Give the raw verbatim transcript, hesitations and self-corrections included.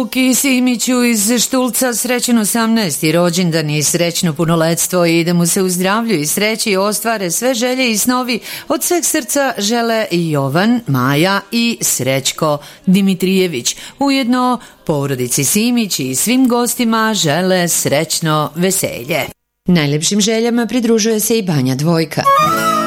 Luki Simiću iz Štulca srećan osamnaesti rođendan i srećno punoletstvo i da mu se u zdravlju i sreći ostvare sve želje i snovi. Od sveg srca žele i Jovan, Maja i Srećko Dimitrijević. Ujedno porodici Simić i svim gostima žele srećno veselje. Najlepšim željama pridružuje se i Banja Dvojka.